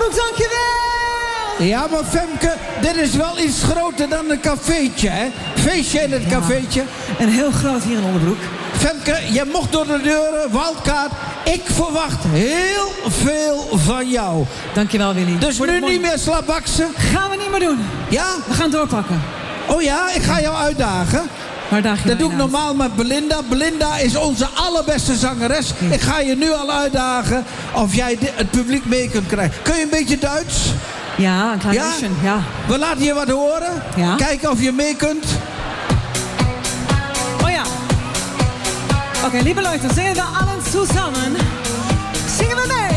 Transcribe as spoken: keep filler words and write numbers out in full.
Ook dankjewel. Ja, maar Femke, dit is wel iets groter dan een cafeetje, hè? Feestje in het Ja. cafeetje. En heel groot hier in Onderbroek. Femke, je mocht door de deuren, wildcard. Ik verwacht heel veel van jou. Dankjewel, Willy. Dus Wordt nu het mooi. niet meer slabaksen. Gaan we niet meer doen. Ja? We gaan doorpakken. Oh ja, ik ga jou uitdagen. Waar daag je Dat mij doe ik uit? normaal met Belinda. Belinda is onze allerbeste zangeres. Ik ga je nu al uitdagen of jij di- het publiek mee kunt krijgen. Kun je een beetje Duits? Ja, een klein Ja? bisschen. Ja. We laten je wat horen. Ja. Kijken of je mee kunt. Oh ja. Okay, liebe Leute, singen wir allen zusammen. Singen wir mit.